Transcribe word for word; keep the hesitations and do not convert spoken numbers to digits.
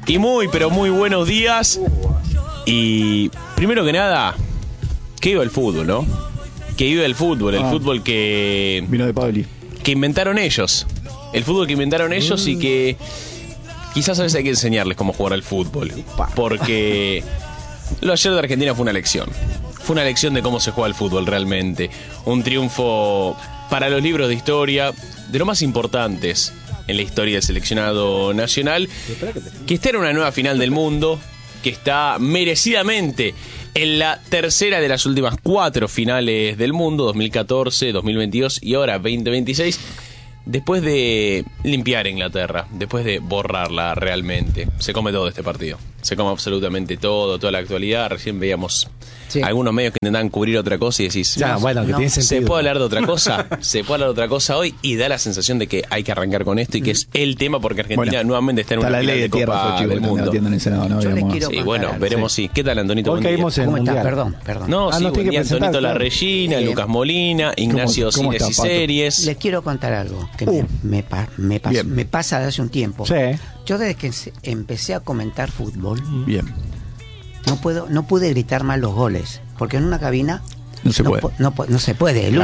Y muy, pero muy buenos días. Y primero que nada, que viva el fútbol, ¿no? Que viva el fútbol, el ah, fútbol que... Vino de Pabli. Que inventaron ellos. El fútbol que inventaron ellos mm. y que quizás a veces hay que enseñarles cómo jugar al fútbol. Porque lo ayer de Argentina fue una lección. Fue una lección de cómo se juega el fútbol realmente. Un triunfo para los libros de historia, de los más importantes en la historia del seleccionado nacional, que está en una nueva final del mundo, que está merecidamente en la tercera de las últimas cuatro finales del mundo, dos mil catorce, dos mil veintidós y ahora veinte veintiséis, después de limpiar Inglaterra, después de borrarla realmente. Se come todo este partido, se come absolutamente todo, toda la actualidad. Recién veíamos sí. algunos medios que intentan cubrir otra cosa y decís, ya, bueno, que no, tiene ¿se puede hablar de otra cosa? ¿Se puede hablar de otra cosa hoy? Y da la sensación de que hay que arrancar con esto y que es el tema porque Argentina bueno, nuevamente está en una final de Copa del Mundo. En el Senado, ¿no? Yo les quiero sí, bueno, algo, veremos sí. si. ¿Qué tal, Antonito? Hoy caímos en ¿Cómo estás? Mundial. Perdón, perdón. No, ah, sí, no buen día, Antonito claro. La Regina, eh, Lucas Molina, Ignacio ¿cómo, cómo Cines está, y Series. Les quiero contar algo que uh. me, me, me, pas, me pasa de hace un tiempo. Sí. Yo desde que empecé a comentar fútbol, bien. No puedo, no pude gritar mal los goles, porque en una cabina no se no, puede. No, no, no se puede. El claro.